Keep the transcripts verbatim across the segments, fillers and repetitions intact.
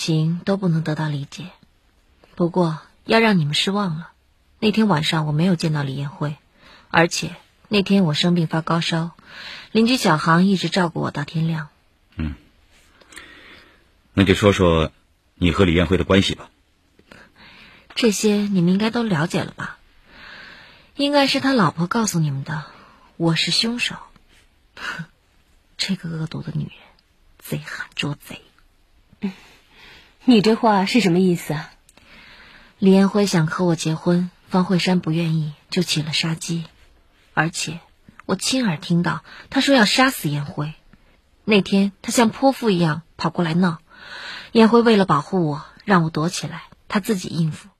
情都不能得到理解。不过要让你们失望了，那天晚上我没有见到李彦辉，而且那天我生病发高烧，邻居小航一直照顾我到天亮。 嗯，那就说说你和李彦辉的关系吧。 这些你们应该都了解了吧？应该是他老婆告诉你们的，我是凶手。这个恶毒的女人，贼喊捉贼。 嗯，你这话是什么意思啊？ 李彦辉想和我结婚，方慧山不愿意，就起了杀机。而且我亲耳听到他说要杀死彦辉。那天他像泼妇一样跑过来闹，彦辉为了保护我，让我躲起来，他自己应付。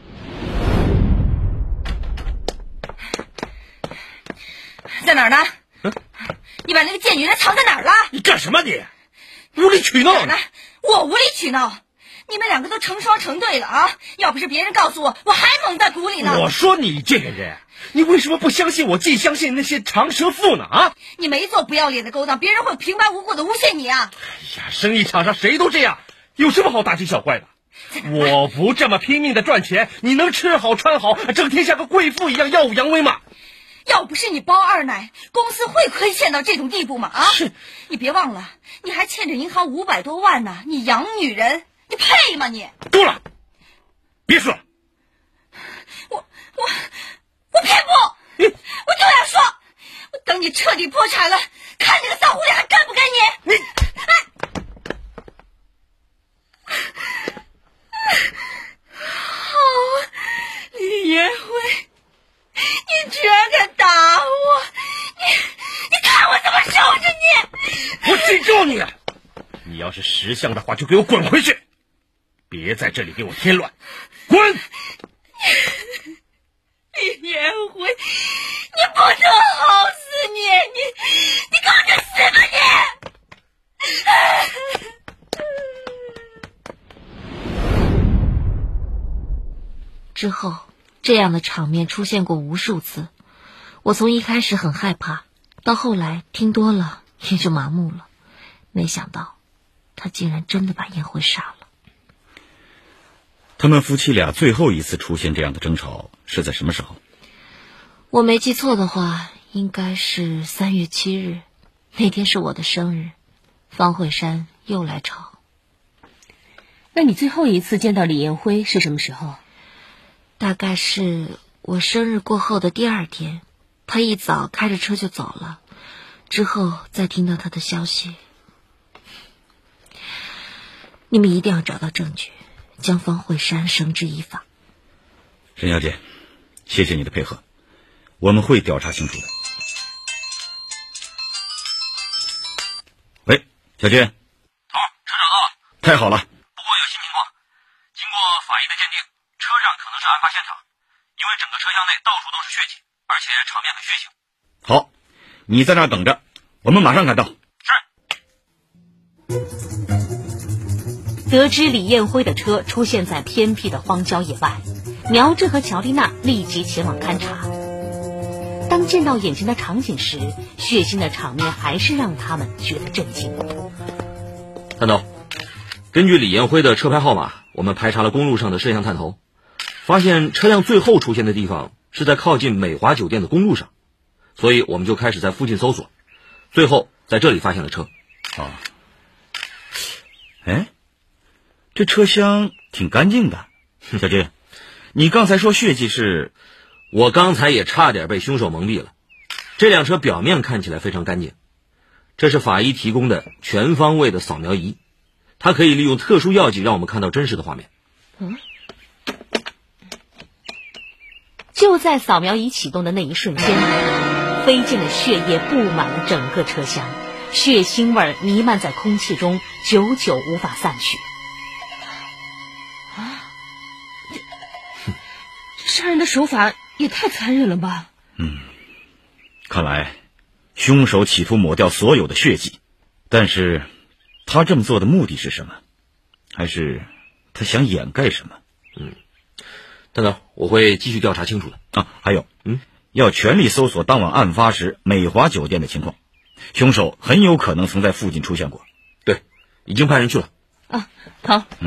在哪儿呢？嗯，你把那个贱女人藏在哪儿了？ 你干什么你？无理取闹呢？我无理取闹？你们两个都成双成对了啊！要不是别人告诉我，我还蒙在鼓里呢。 我说你这个人，你为什么不相信我，既相信那些长舌妇呢？啊！ 你没做不要脸的勾当，别人会平白无故的诬陷你啊！ 哎呀，生意场上谁都这样，有什么好大惊小怪的？我不这么拼命的赚钱，你能吃好穿好，整天像个贵妇一样耀武扬威吗？ 要不是你包二奶，公司会亏欠到这种地步吗？啊！ 是， 你别忘了，你还欠着银行五百多万呢。你养女人，你配吗你？ 够了，别说了。 我我我偏不，我就要说，我等你彻底破产了，看这个骚狐狸还跟不跟你？你，哎，好，李彦辉。你居然敢打我！你你看我怎么收拾你！ 我警告你，你要是识相的话，就给我滚回去，别在这里给我添乱，滚！ 李彦辉，你不能好死你！你你给我去死吧你！之后这样的场面出现过无数次，我从一开始很害怕，到后来听多了也就麻木了。没想到他竟然真的把彦辉杀了。 他们夫妻俩最后一次出现这样的争吵是在什么时候？ 我没记错的话，应该是三月七日，那天是我的生日，方慧山又来吵。 那你最后一次见到李彦辉是什么时候？ 大概是我生日过后的第二天，他一早开着车就走了，之后再听到他的消息。你们一定要找到证据，将方慧山绳之以法。 沈小姐，谢谢你的配合，我们会调查清楚的。喂，小军。 头，车找到了。 太好了。 不过有新情况，经过法医的鉴定，车上可能是案发现场，因为整个车厢内到处都是血迹，而且场面很血腥。 好，你在那儿等着，我们马上赶到。 是。 得知李彦辉的车出现在偏僻的荒郊野外，苗志和乔丽娜立即前往勘察。当见到眼前的场景时，血腥的场面还是让他们觉得震惊。 探头，根据李彦辉的车牌号码，我们排查了公路上的摄像探头，发现车辆最后出现的地方是在靠近美华酒店的公路上，所以我们就开始在附近搜索，最后在这里发现了车。 哦，哎，这车厢挺干净的。小军，你刚才说血迹是？ 我刚才也差点被凶手蒙蔽了。这辆车表面看起来非常干净，这是法医提供的全方位的扫描仪，它可以利用特殊药剂让我们看到真实的画面。 嗯，就在扫描仪启动的那一瞬间，飞溅的血液布满了整个车厢，血腥味弥漫在空气中，久久无法散去。 啊，这杀人的手法也太残忍了吧！ 嗯，看来凶手企图抹掉所有的血迹，但是他这么做的目的是什么？还是他想掩盖什么？ 嗯，等等，我会继续调查清楚的。 啊，还有， 嗯， 要全力搜索当晚案发时美华酒店的情况，凶手很有可能曾在附近出现过。 对，已经派人去了。 啊，好。